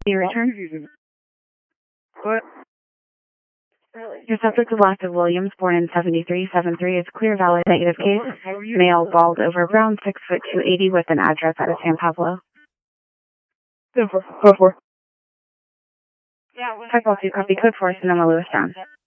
You return? What? Your subject is Lacta Williams, born in 7373, is clear, valid, negative case. Male, bald, over brown, 6 foot 280, with an address out of San Pablo. 10-4. Code 4. Type all 2, copy code 4, Sonoma, Lewistown.